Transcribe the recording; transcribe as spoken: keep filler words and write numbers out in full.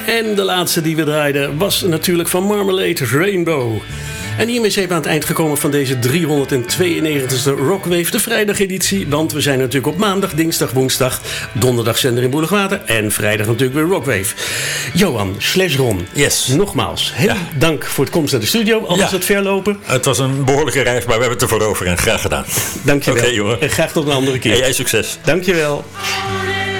En de laatste die we draaiden was natuurlijk van Marmalade Rainbow. En hiermee zijn we aan het eind gekomen van deze driehonderdtweeënnegentigste Rockwave, de vrijdageditie. Want we zijn natuurlijk op maandag, dinsdag, woensdag, donderdag zender in Boeligwater en vrijdag natuurlijk weer Rockwave. Johan, slash Ron, yes. Nogmaals, heel ja. dank voor het komst naar de studio, al was ja. het verlopen. Het was een behoorlijke reis, maar we hebben het ervoor over en graag gedaan. Dank je wel. Okay, jongen. En graag tot een andere keer. En jij succes. Dank je wel.